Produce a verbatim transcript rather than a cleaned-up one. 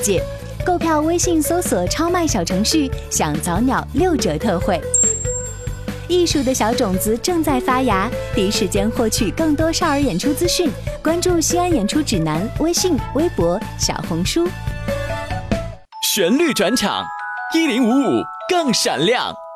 界。购票微信搜索超卖小程序，享早鸟六折特惠。艺术的小种子正在发芽，第一时间获取更多少儿演出资讯，关注西安演出指南微信、微博、小红书。 旋律转场，一零五五更闪亮。